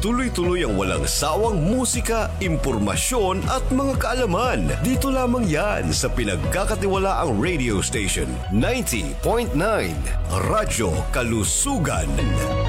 Tuloy-tuloy ang walang sawang musika, impormasyon at mga kaalaman. Dito lamang yan sa pinagkakatiwalaang radio station 90.9 Radyo Kalusugan.